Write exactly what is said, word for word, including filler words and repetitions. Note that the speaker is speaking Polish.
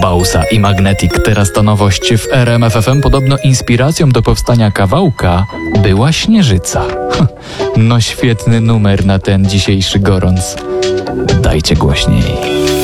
Bausa i Magnetic. Teraz to nowość w R M F F M. Podobno inspiracją do powstania kawałka była Śnieżyca. No świetny numer na ten dzisiejszy gorąc. Dajcie głośniej.